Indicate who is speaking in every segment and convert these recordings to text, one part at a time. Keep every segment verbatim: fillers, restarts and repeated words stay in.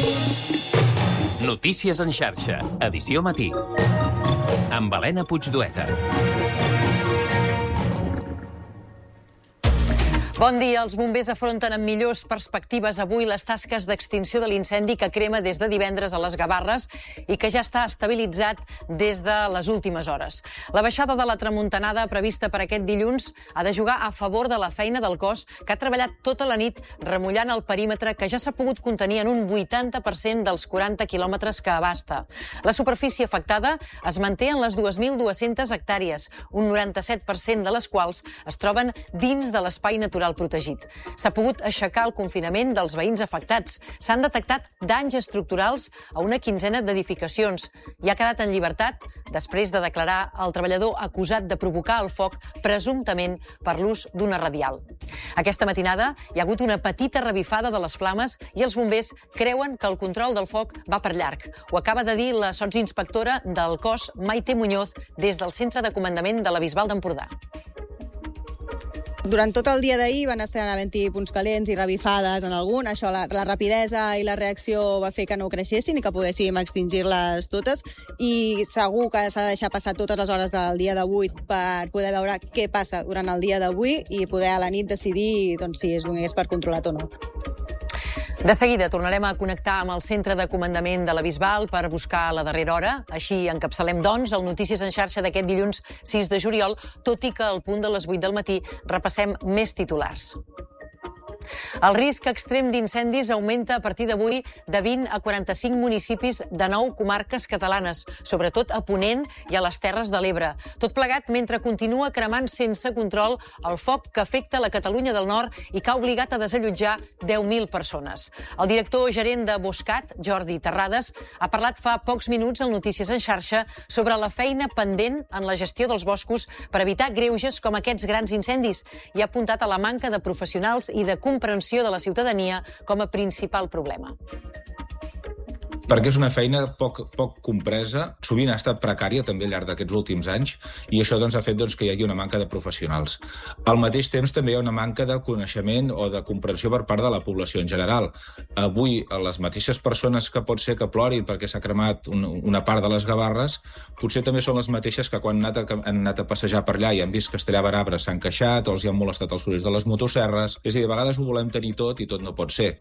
Speaker 1: Notícies en xarxa, edició matí. Amb Helena Puigdueta.
Speaker 2: Bon dia. Els bombers afronten amb millors perspectives avui les tasques d'extinció de l'incendi que crema des de divendres a les Gavarres i que ja està estabilitzat des de les últimes hores. La baixada de la tramuntanada prevista per aquest dilluns ha de jugar a favor de la feina del cos que ha treballat tota la nit remullant el perímetre que ja s'ha pogut contenir en un vuitanta per cent dels quaranta quilòmetres que abasta. La superfície afectada es manté en les dues mil dues-centes hectàrees, un noranta-set per cent de les quals es troben dins de l'espai natural protegit. S'ha pogut aixecar el confinament dels veïns afectats. S'han detectat danys estructurals a una quinzena d'edificacions i ha quedat en llibertat després de declarar el treballador acusat de provocar el foc presumptament per l'ús d'una radial. Aquesta matinada hi ha hagut una petita revifada de les flames i els bombers creuen que el control del foc va per llarg. Ho acaba de dir la sotsinspectora del cos, Maite Muñoz, des del centre de comandament de la Bisbal d'Empordà.
Speaker 3: Durant tot el dia d'ahir van estar havent-hi punts calents i revifades en algun. Això, la, la rapidesa i la reacció va fer que no creixessin i que poguéssim extingir-les totes. I segur que s'ha de deixar passar totes les hores del dia d'avui per poder veure què passa durant el dia d'avui i poder a la nit decidir doncs, si es donés per controlat o no.
Speaker 2: De seguida tornarem a connectar amb el centre de comandament de la Bisbal per buscar la darrera hora. Així encapçalem, doncs, el Notícies en xarxa d'aquest dilluns sis de juliol, tot i que al punt de les vuit del matí repassem més titulars. El risc extrem d'incendis augmenta a partir d'avui de vint a quaranta-cinc municipis de nou comarques catalanes, sobretot a Ponent i a les Terres de l'Ebre. Tot plegat mentre continua cremant sense control el foc que afecta la Catalunya del Nord i que ha obligat a desallotjar deu mil persones. El director gerent de Boscat, Jordi Terrades, ha parlat fa pocs minuts al Notícies en xarxa sobre la feina pendent en la gestió dels boscos per evitar greuges com aquests grans incendis i ha apuntat a la manca de professionals i de comprensió de la ciutadania com a principal problema.
Speaker 4: Perquè és una feina poc, poc compresa, sovint ha estat precària també al llarg d'aquests últims anys i això doncs, ha fet doncs, que hi hagi una manca de professionals. Al mateix temps també hi ha una manca de coneixement o de comprensió per part de la població en general. Avui les mateixes persones que pot ser que plorin perquè s'ha cremat un, una part de les Gavarres potser també són les mateixes que quan han anat a, han anat a passejar per allà i han vist que es tallaven arbres s'han queixat o els hi han molestat els sorolls de les motosserres. És a dir, a vegades ho volem tenir tot i tot no pot ser.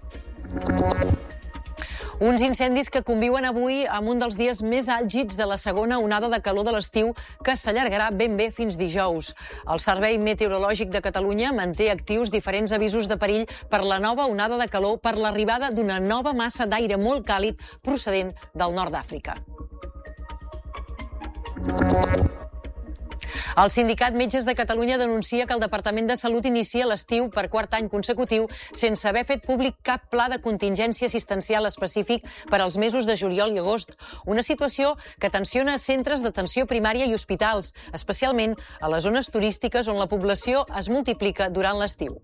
Speaker 2: Uns incendis que conviuen avui amb un dels dies més àlgids de la segona onada de calor de l'estiu que s'allargarà ben bé fins dijous. El Servei Meteorològic de Catalunya manté actius diferents avisos de perill per la nova onada de calor per l'arribada d'una nova massa d'aire molt càlid procedent del nord d'Àfrica. El Sindicat Metges de Catalunya denuncia que el Departament de Salut inicia l'estiu per quart any consecutiu sense haver fet públic cap pla de contingència assistencial específic per als mesos de juliol i agost. Una situació que tensiona centres d'atenció primària i hospitals, especialment a les zones turístiques on la població es multiplica durant l'estiu.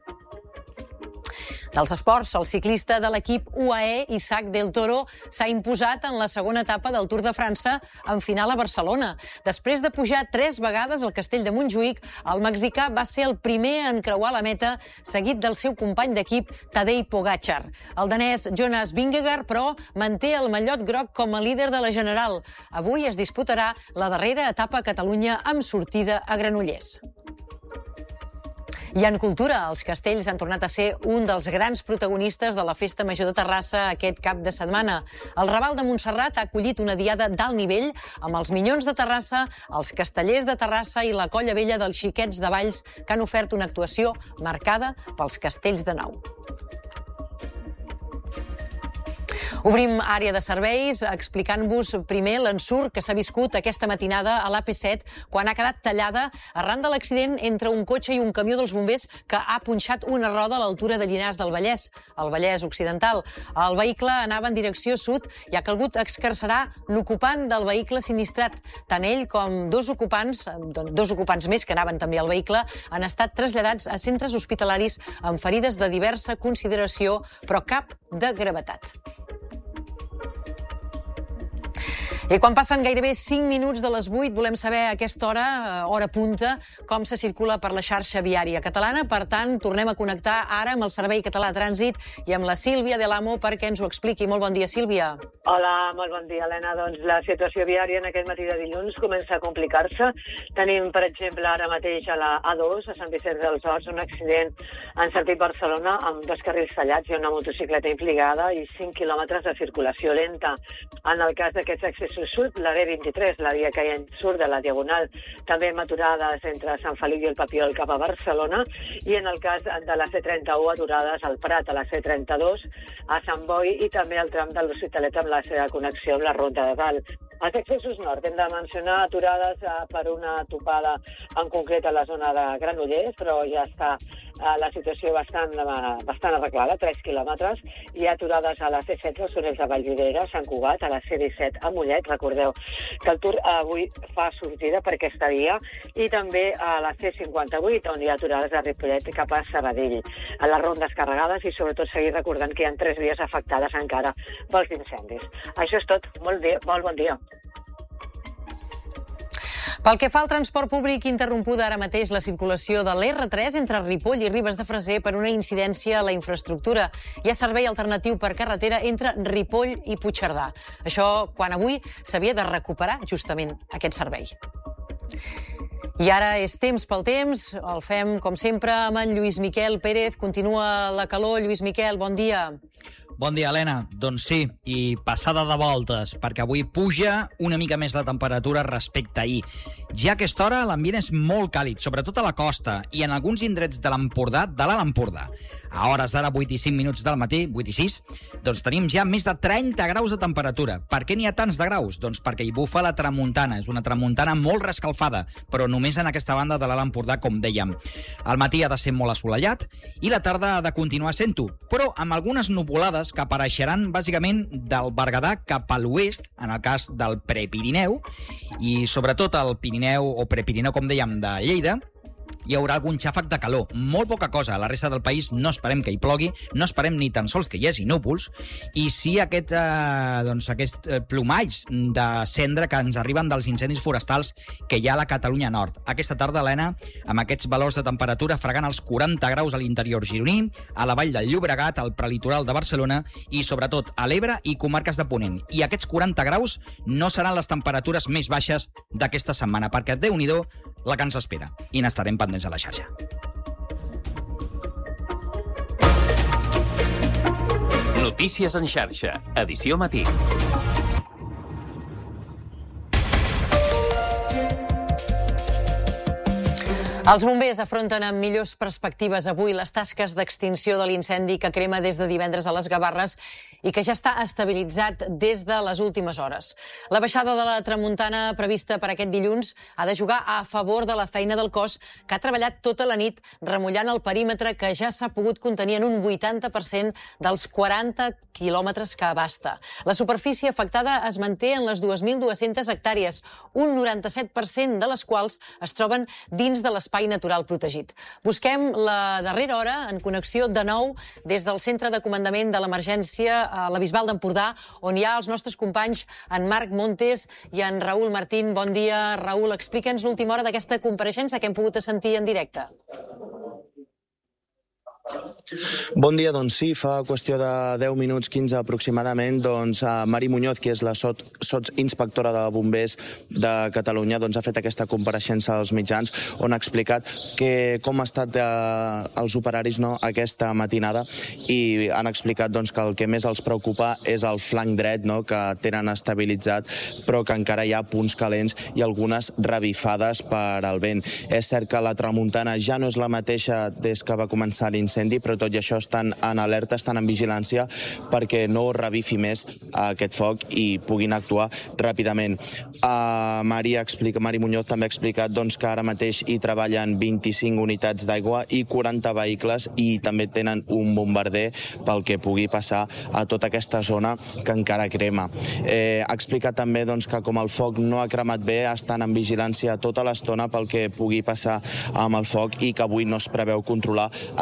Speaker 2: Dels esports, el ciclista de l'equip U A E, Isaac del Toro, s'ha imposat en la segona etapa del Tour de França en final a Barcelona. Després de pujar tres vegades al castell de Montjuïc, el mexicà va ser el primer a encreuar la meta, seguit del seu company d'equip, Tadej Pogačar. El danès Jonas Vingegaard, però, manté el mallot groc com a líder de la general. Avui es disputarà la darrera etapa a Catalunya amb sortida a Granollers. I en cultura, els castells han tornat a ser un dels grans protagonistes de la Festa Major de Terrassa aquest cap de setmana. El Raval de Montserrat ha acollit una diada d'alt nivell amb els Minyons de Terrassa, els Castellers de Terrassa i la Colla Vella dels Xiquets de Valls, que han ofert una actuació marcada pels castells de nau. Obrim àrea de serveis explicant-vos primer l'ensurt que s'ha viscut aquesta matinada a l'A P set quan ha quedat tallada arran de l'accident entre un cotxe i un camió dels bombers que ha punxat una roda a l'altura de Llinars del Vallès, al Vallès Occidental. El vehicle anava en direcció sud i ha calgut excarcerar l'ocupant del vehicle sinistrat. Tant ell com dos ocupants, dos ocupants més que anaven també al vehicle, han estat traslladats a centres hospitalaris amb ferides de diversa consideració, però cap de gravetat. I quan passen gairebé cinc minuts de les vuit, volem saber a aquesta hora, hora punta, com se circula per la xarxa viària catalana. Per tant, tornem a connectar ara amb el Servei Català de Trànsit i amb la Sílvia de l'Amo perquè ens ho expliqui. Molt bon dia, Sílvia.
Speaker 5: Hola, molt bon dia, Helena. Doncs la situació viària en aquest matí de dilluns comença a complicar-se. Tenim, per exemple, ara mateix a la A dos, a Sant Vicenç dels Horts, un accident en sentit Barcelona amb dos carrils tallats i una motocicleta implicada i cinc quilòmetres de circulació lenta. En el cas d'aquests accessos sud, la B vint-i-tres, la via que surt de la Diagonal, també amb aturades entre Sant Feliu i el Papiol cap a Barcelona, i en el cas de la C trenta-u, aturades al Prat, a la C trenta-dos, a Sant Boi i també al tram de l'Hospitalet amb la seva connexió amb la Ronda de Dalt. Els accessos nord hem de mencionar aturades per una topada en concret a la zona de Granollers, però ja està la situació bastant, bastant arreglada, tres quilòmetres, i aturades a la C setze, als túnels de Vallvidrera, Sant Cugat, a la C disset, a Mollet. Recordeu que el Tour avui fa sortida per aquesta via, i també a la C cinquanta-vuit, on hi ha aturades de Ripollet cap a Sabadell, a les rondes carregades, i sobretot seguir recordant que hi ha tres vies afectades encara pels incendis. Això és tot. Molt bé, molt bon dia.
Speaker 2: Pel que fa al transport públic, interrompuda ara mateix la circulació de l'R tres entre Ripoll i Ribes de Freser per una incidència a la infraestructura. Hi ha servei alternatiu per carretera entre Ripoll i Puigcerdà. Això quan avui s'havia de recuperar justament aquest servei. I ara és temps pel temps, el fem com sempre amb en Lluís Miquel Pérez. Continua la calor. Lluís Miquel, bon dia.
Speaker 6: Bon dia, Helena. Doncs sí, i passada de voltes, perquè avui puja una mica més la temperatura respecte a ahir. Ja a aquesta hora l'ambient és molt càlid, sobretot a la costa i en alguns indrets de l'Empordà, de l'Alt Empordà. A hores d'ara, vuit i cinc minuts del matí, vuit i sis, doncs tenim ja més de trenta graus de temperatura. Per què n'hi ha tants de graus? Doncs perquè hi bufa la tramuntana. És una tramuntana molt rescalfada, però només en aquesta banda de l'Alt Empordà, com dèiem. El matí ha de ser molt assolellat i la tarda ha de continuar sent-ho, però amb algunes nuvolades que apareixeran bàsicament del Berguedà cap a l'oest, en el cas del Prepirineu, i sobretot el Pirineu o Prepirineu, com dèiem, de Lleida, hi haurà algun xàfec de calor, molt poca cosa. A la resta del país no esperem que hi plogui, no esperem ni tan sols que hi hagi núvols, i sí aquest, eh, doncs, aquest plomalls de cendra que ens arriben dels incendis forestals que hi ha a la Catalunya Nord. Aquesta tarda, Helena, amb aquests valors de temperatura fregant els quaranta graus a l'interior gironí, a la vall del Llobregat, al prelitoral de Barcelona i, sobretot, a l'Ebre i comarques de Ponent. I aquests quaranta graus no seran les temperatures més baixes d'aquesta setmana, perquè, Déu-n'hi-do, la que ens espera. I n'estarem pendents a la xarxa.
Speaker 1: Notícies en xarxa, edició matí.
Speaker 2: Els bombers afronten amb millors perspectives avui les tasques d'extinció de l'incendi que crema des de divendres a les Gavarres i que ja està estabilitzat des de les últimes hores. La baixada de la tramuntana prevista per aquest dilluns ha de jugar a favor de la feina del cos, que ha treballat tota la nit remullant el perímetre que ja s'ha pogut contenir en un vuitanta per cent dels quaranta quilòmetres que abasta. La superfície afectada es manté en les dues mil dues-centes hectàrees, un noranta-set per cent de les quals es troben dins de l'espai espai natural protegit. Busquem la darrera hora en connexió de nou des del Centre de Comandament de l'Emergència a la Bisbal d'Empordà, on hi ha els nostres companys en Marc Montes i en Raül Martín. Bon dia, Raül. Explica'ns l'última hora d'aquesta compareixença que hem pogut sentir en directe.
Speaker 7: Bon dia, doncs sí, fa qüestió de deu minuts, quinze aproximadament, doncs Mari Muñoz, que és la sotsinspectora de bombers de Catalunya, doncs ha fet aquesta compareixença als mitjans on ha explicat que, com ha estat eh, els operaris no, aquesta matinada, i han explicat doncs, que el que més els preocupa és el flanc dret, no, que tenen estabilitzat, però que encara hi ha punts calents i algunes revifades per al vent. És cert que la tramuntana ja no és la mateixa des que va començar l'incendi, però tot i això estan en alerta, estan en vigilància perquè no revifi més aquest foc i puguin actuar ràpidament. Uh, Mari, explica, Mari Muñoz també ha explicat doncs, que ara mateix hi treballen vint-i-cinc unitats d'aigua i quaranta vehicles, i també tenen un bombarder pel que pugui passar a tota aquesta zona que encara crema. Eh, ha explicat també doncs, que com el foc no ha cremat bé, estan en vigilància tota l'estona pel que pugui passar amb el foc i que avui no es preveu controlar aquest incendi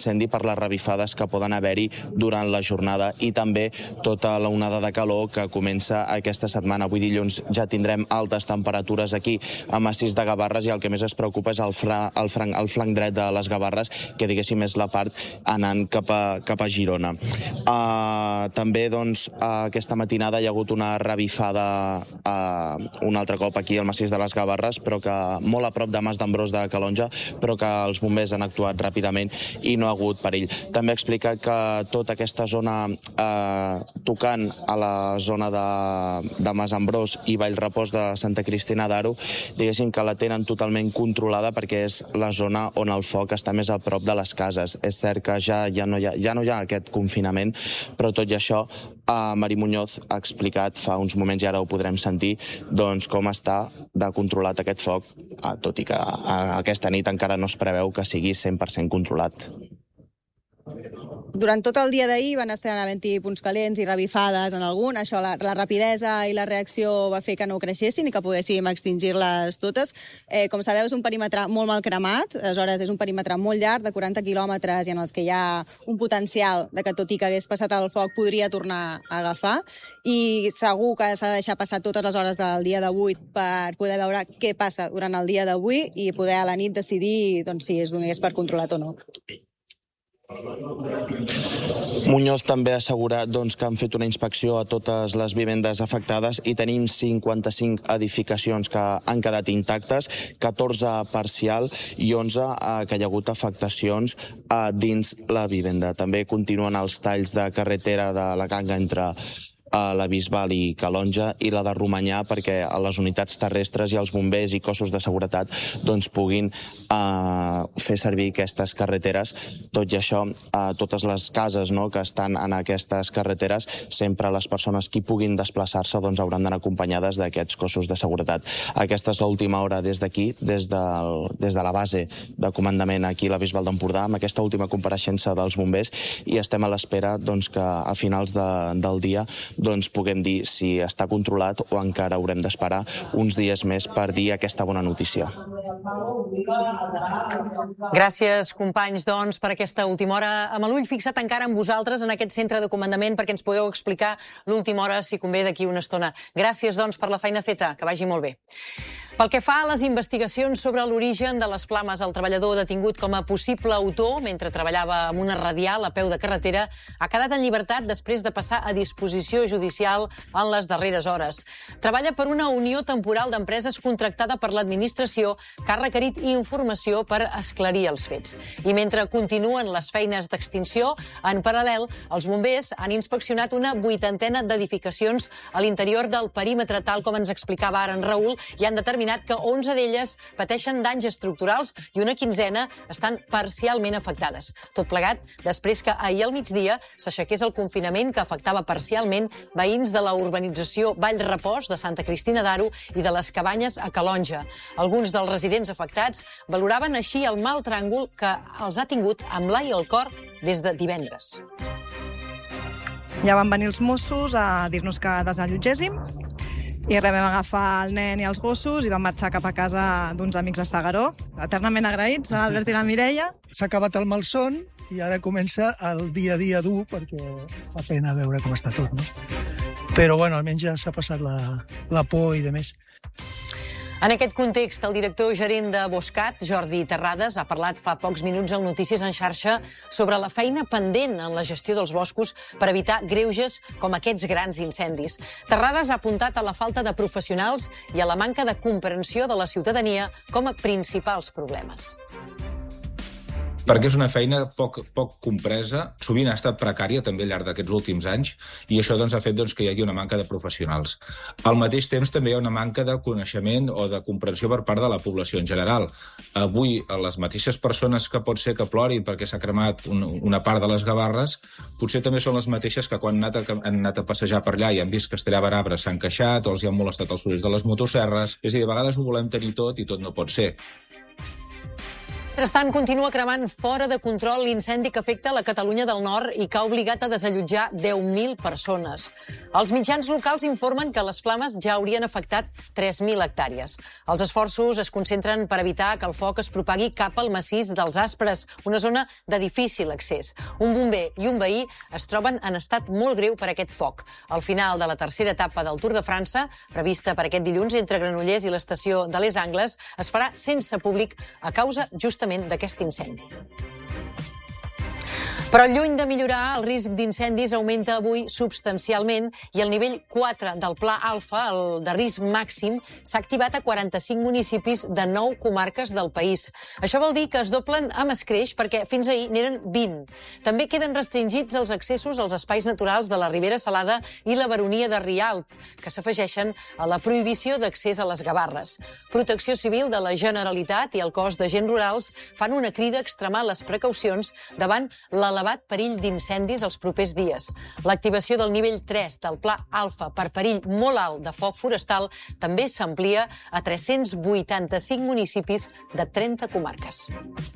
Speaker 7: l'incendi per les revifades que poden haver-hi durant la jornada i també tota la onada de calor que comença aquesta setmana. Avui dilluns ja tindrem altes temperatures aquí a Massís de Gavarres i el que més es preocupa és el, fra, el, flanc, el flanc dret de les Gavarres, que diguéssim és la part anant cap a, cap a Girona. Uh, també doncs, uh, aquesta matinada hi ha hagut una revifada uh, un altre cop aquí al Massís de les Gavarres, però que molt a prop de Mas d'Ambrós de Calonja, però que els bombers han actuat ràpidament i no ha hagut perill. També explica que tota aquesta zona eh, tocant a la zona de, de Mas Ambrós i Vallrepòs de Santa Cristina d'Aro, diguéssim que la tenen totalment controlada perquè és la zona on el foc està més a prop de les cases. És cert que ja, ja, no, hi ha, ja no hi ha aquest confinament, però tot i això eh, Mari Muñoz ha explicat fa uns moments, i ara ho podrem sentir, doncs com està de controlat aquest foc, eh, tot i que eh, aquesta nit encara no es preveu que sigui cent per cent controlat.
Speaker 3: Durant tot el dia d'ahir van estar havent-hi punts calents i revifades en algun. Això, la, la rapidesa i la reacció va fer que no creixessin i que poguéssim extingir-les totes. Eh, com sabeu, és un perímetre molt mal cremat. Aleshores, és un perímetre molt llarg, de quaranta quilòmetres, i en els que hi ha un potencial de que, tot i que hagués passat el foc, podria tornar a agafar. I segur que s'ha de deixar passar totes les hores del dia d'avui per poder veure què passa durant el dia d'avui i poder a la nit decidir doncs, si es donés per controlat o no.
Speaker 7: Muñoz també ha assegurat doncs, que han fet una inspecció a totes les vivendes afectades i tenim cinquanta-cinc edificacions que han quedat intactes, catorze parcial i onze eh, que hi ha hagut afectacions eh, dins la vivenda. També continuen els talls de carretera de la Ganga entre a la Bisbal i Calonja i la de Romanyà perquè les unitats terrestres i els bombers i cossos de seguretat doncs, puguin eh, fer servir aquestes carreteres. Tot i això, eh, totes les cases no, que estan en aquestes carreteres, sempre les persones que puguin desplaçar-se doncs, hauran d'anar acompanyades d'aquests cossos de seguretat. Aquesta és l'última hora des d'aquí, des, del, des de la base de comandament aquí a la Bisbal d'Empordà, amb aquesta última compareixença dels bombers, i estem a l'espera doncs, que a finals de, del dia doncs puguem dir si està controlat o encara haurem d'esperar uns dies més per dir aquesta bona notícia.
Speaker 2: Gràcies, companys, doncs, per aquesta última hora. Amb l'ull fixat encara en vosaltres, en aquest centre de comandament, perquè ens podeu explicar l'última hora, si convé, d'aquí una estona. Gràcies, doncs, per la feina feta. Que vagi molt bé. Pel que fa a les investigacions sobre l'origen de les flames, el treballador detingut com a possible autor mentre treballava amb una radial a peu de carretera ha quedat en llibertat després de passar a disposició judicial en les darreres hores. Treballa per una unió temporal d'empreses contractada per l'administració que ha requerit informació per esclarir els fets. I mentre continuen les feines d'extinció, en paral·lel, els bombers han inspeccionat una vuitantena d'edificacions a l'interior del perímetre, tal com ens explicava ara en Raül, i han determinat que onze d'elles pateixen danys estructurals i una quinzena estan parcialment afectades. Tot plegat després que ahir al migdia s'aixequés el confinament que afectava parcialment veïns de la urbanització Vallrepòs de Santa Cristina d'Aro i de les Cabanyes a Calonja. Alguns dels residents afectats valoraven així el mal tràngol que els ha tingut amb l'ai al cor des de divendres.
Speaker 8: Ja van venir els Mossos a dir-nos que desallotgéssim i res, vam agafar el nen i els gossos i vam marxar cap a casa d'uns amics a S'Agaró, eternament agraïts a l'Albert i la Mireia.
Speaker 9: S'ha acabat el malson i ara comença el dia a dia dur perquè fa pena veure com està tot, no? Però, bueno, almenys ja s'ha passat la, la por i de més.
Speaker 2: En aquest context, el director gerent de Boscat, Jordi Terrades, ha parlat fa pocs minuts al Notícies en xarxa sobre la feina pendent en la gestió dels boscos per evitar greuges com aquests grans incendis. Terrades ha apuntat a la falta de professionals i a la manca de comprensió de la ciutadania com a principals problemes.
Speaker 4: Perquè és una feina poc, poc compresa, sovint ha estat precària també al llarg d'aquests últims anys, i això doncs, ha fet doncs, que hi hagi una manca de professionals. Al mateix temps també hi ha una manca de coneixement o de comprensió per part de la població en general. Avui, les mateixes persones que pot ser que plorin perquè s'ha cremat un, una part de les Gavarres, potser també són les mateixes que quan han anat a, han anat a passejar per allà i han vist que es tallaven arbres s'han queixat o els hi han molestat els sorolls de les motosserres. És a dir, de vegades ho volem tenir tot i tot no pot ser.
Speaker 2: Mentrestant, continua cremant fora de control l'incendi que afecta la Catalunya del Nord i que ha obligat a desallotjar deu mil persones. Els mitjans locals informen que les flames ja haurien afectat tres mil hectàrees. Els esforços es concentren per evitar que el foc es propagui cap al massís dels Aspres, una zona de difícil accés. Un bomber i un veí es troben en estat molt greu per aquest foc. Al final de la tercera etapa del Tour de França, prevista per aquest dilluns entre Granollers i l'estació de Les Angles, es farà sense públic a causa justament d'aquest incendi. Però lluny de millorar, el risc d'incendis augmenta avui substancialment i el nivell quatre del Pla Alfa, el de risc màxim, s'ha activat a quaranta-cinc municipis de nou comarques del país. Això vol dir que es doblen amb escreix perquè fins ahir n'eren vint. També queden restringits els accessos als espais naturals de la Ribera Salada i la Baronia de Rialp, que s'afegeixen a la prohibició d'accés a les Gavarres. Protecció Civil de la Generalitat i el cos d'agents rurals fan una crida a extremar les precaucions davant l'elevat perill d'incendis els propers dies. L'activació del nivell tres del Pla Alfa per perill molt alt de foc forestal també s'amplia a tres-cents vuitanta-cinc municipis de trenta comarques.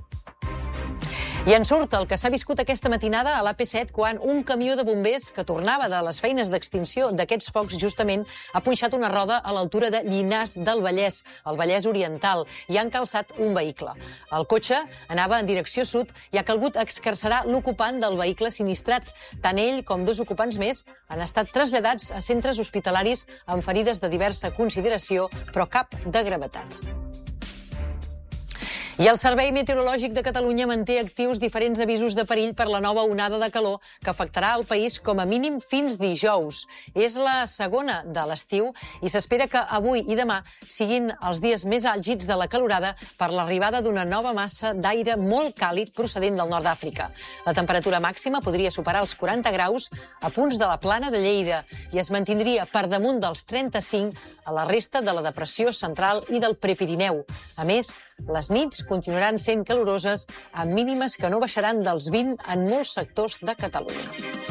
Speaker 2: I en surt el que s'ha viscut aquesta matinada a l'A P set quan un camió de bombers que tornava de les feines d'extinció d'aquests focs justament ha punxat una roda a l'altura de Llinars del Vallès, al Vallès Oriental, i han calçat un vehicle. El cotxe anava en direcció sud i ha calgut excarcerar l'ocupant del vehicle sinistrat. Tant ell com dos ocupants més han estat traslladats a centres hospitalaris amb ferides de diversa consideració, però cap de gravetat. I el Servei Meteorològic de Catalunya manté actius diferents avisos de perill per la nova onada de calor que afectarà el país com a mínim fins dijous. És la segona de l'estiu i s'espera que avui i demà siguin els dies més àlgids de la calorada per l'arribada d'una nova massa d'aire molt càlid procedent del nord d'Àfrica. La temperatura màxima podria superar els quaranta graus a punts de la Plana de Lleida i es mantindria per damunt dels trenta-cinc a la resta de la depressió central i del Prepirineu. A més, les nits continuaran sent caloroses amb mínimes que no baixaran dels vint en molts sectors de Catalunya.